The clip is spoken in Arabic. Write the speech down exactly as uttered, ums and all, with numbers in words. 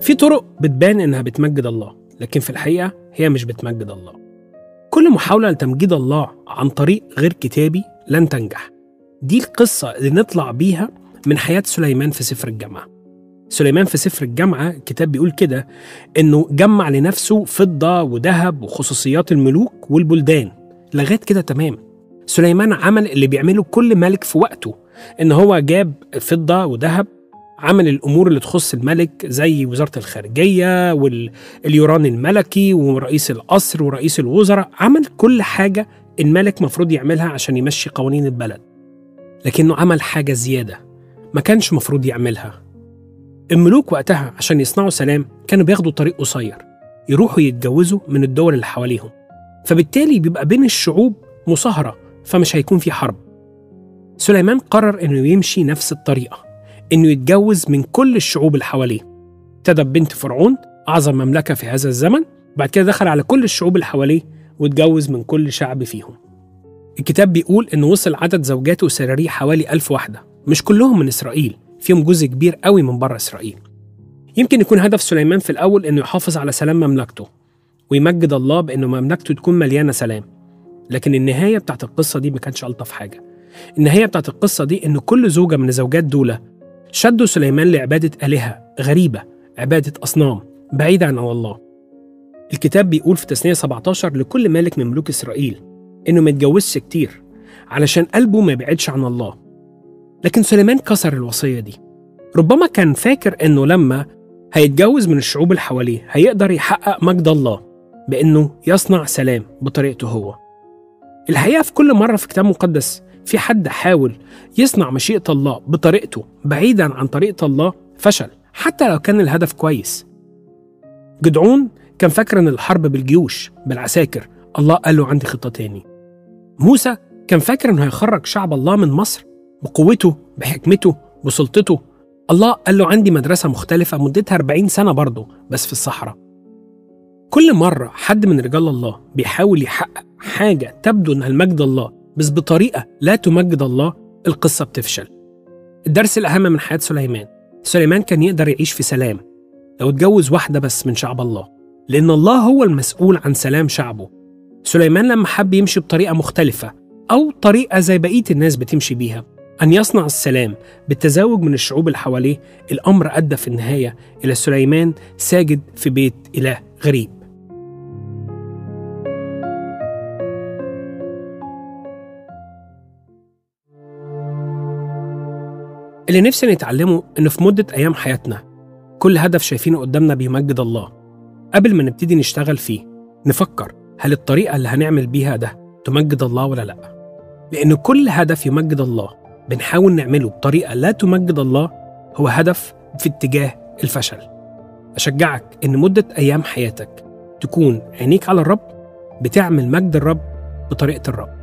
في طرق بتبان إنها بتمجد الله، لكن في الحقيقة هي مش بتمجد الله. كل محاولة لتمجيد الله عن طريق غير كتابي لن تنجح. دي القصة اللي نطلع بيها من حياة سليمان في سفر الجامعة. سليمان في سفر الجامعة الكتاب بيقول كده إنه جمع لنفسه فضة وذهب وخصوصيات الملوك والبلدان لغاية كده تمام. سليمان عمل اللي بيعمله كل ملك في وقته، إن هو جاب فضة وذهب، عمل الأمور اللي تخص الملك زي وزارة الخارجية واليوران الملكي ورئيس القصر ورئيس الوزراء، عمل كل حاجة الملك مفروض يعملها عشان يمشي قوانين البلد. لكنه عمل حاجة زيادة ما كانش مفروض يعملها. الملوك وقتها عشان يصنعوا سلام كانوا بياخدوا طريق قصير، يروحوا يتجوزوا من الدول اللي حواليهم، فبالتالي بيبقى بين الشعوب مصاهرة، فمش هيكون في حرب. سليمان قرر إنه يمشي نفس الطريقة، إنه يتجوز من كل الشعوب اللي حواليه. ابتدى ببنت فرعون أعظم مملكة في هذا الزمن، بعد كده دخل على كل الشعوب اللي حواليه واتجوز من كل شعب فيهم. الكتاب بيقول إنه وصل عدد زوجاته وسراريه حوالي ألف واحدة، مش كلهم من إسرائيل، فيهم جزء كبير قوي من بره إسرائيل. يمكن يكون هدف سليمان في الأول إنه يحافظ على سلام مملكته ويمجد الله بإنه مملكته تكون مليانة سلام، لكن النهاية بتاعت القصة دي ما كانش ألطف حاجة. النهاية بتاعت القصة دي إنه كل زوجة من الزوجات دول شدوا سليمان لعبادة آلهة غريبة، عبادة أصنام بعيدة عن الله. الكتاب بيقول في تثنية سبعتاشر لكل ملك من ملوك إسرائيل إنه ما يتجوزش كتير علشان قلبه ما يبعدش عن الله. لكن سليمان كسر الوصية دي. ربما كان فاكر إنه لما هيتجوز من الشعوب اللي حواليه هيقدر يحقق مجد الله بإنه يصنع سلام بطريقته هو. الحقيقة في كل مرة في كتاب مقدس في حد حاول يصنع مشيئة الله بطريقته بعيداً عن طريقة الله فشل، حتى لو كان الهدف كويس. جدعون كان فاكر إن الحرب بالجيوش بالعساكر، الله قال له عندي خطة تاني. موسى كان فاكر إنه هيخرج شعب الله من مصر بقوته بحكمته بسلطته، الله قال له عندي مدرسة مختلفة مدتها أربعين سنة برضه بس في الصحراء. كل مرة حد من رجال الله بيحاول يحقق حاجة تبدو إنها المجد الله بس بطريقة لا تمجد الله، القصة بتفشل. الدرس الأهم من حياة سليمان، سليمان كان يقدر يعيش في سلام لو اتجوز واحدة بس من شعب الله، لأن الله هو المسؤول عن سلام شعبه. سليمان لما حب يمشي بطريقة مختلفة أو طريقة زي بقية الناس بتمشي بيها، أن يصنع السلام بالتزاوج من الشعوب اللي حواليه، الأمر أدى في النهاية إلى سليمان ساجد في بيت إله غريب. اللي نفسي نتعلمه إنه في مدة أيام حياتنا كل هدف شايفينه قدامنا بيمجد الله. قبل ما نبتدي نشتغل فيه نفكر هل الطريقة اللي هنعمل بيها ده تمجد الله ولا لأ، لأن كل هدف يمجد الله بنحاول نعمله بطريقة لا تمجد الله هو هدف في اتجاه الفشل. أشجعك إن مدة أيام حياتك تكون عينيك على الرب، بتعمل مجد الرب بطريقة الرب.